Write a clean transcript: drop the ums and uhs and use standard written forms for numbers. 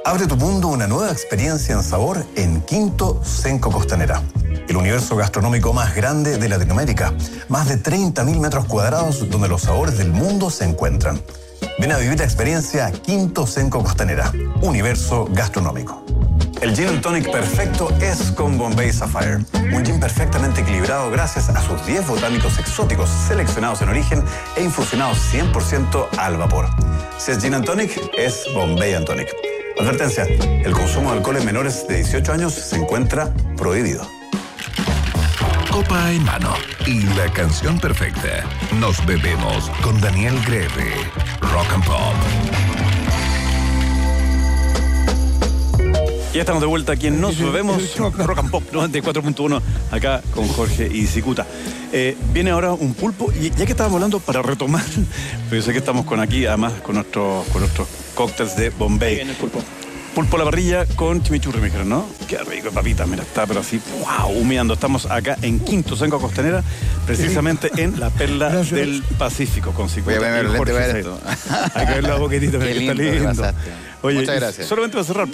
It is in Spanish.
Abre tu mundo una nueva experiencia en sabor en Quinto Cenco Costanera. El universo gastronómico más grande de Latinoamérica. Más de 30.000 metros cuadrados donde los sabores del mundo se encuentran. Ven a vivir la experiencia Quinto Cenco Costanera. Universo gastronómico. El Gin and Tonic perfecto es con Bombay Sapphire. Un gin perfectamente equilibrado gracias a sus 10 botánicos exóticos seleccionados en origen e infusionados 100% al vapor. Si es Gin and Tonic, es Bombay and Tonic. Advertencia, el consumo de alcohol en menores de 18 años se encuentra prohibido. Copa en mano y la canción perfecta. Nos bebemos con Daniel Greve. Rock and Pop. Ya estamos de vuelta aquí en Nos Bebemos Rock and Pop 94.1 acá con Jorge y Cicuta. Viene ahora un pulpo y ya que estábamos hablando para retomar, pero yo sé que estamos aquí además con nuestros cócteles de Bombay. Viene el pulpo. Pulpo a la parrilla con chimichurri, me dijeron, ¿no? Qué rico, papita, mira, está pero así, wow, humeando. Estamos acá en Quinto Cenco Costanera, precisamente en la perla del Pacífico, con Cicuta. Voy a poner y el lente Jorge para Said. esto. Hay que ver la boquetita, mira, que está lindo. Muchas Oye, gracias. solamente para cerrar,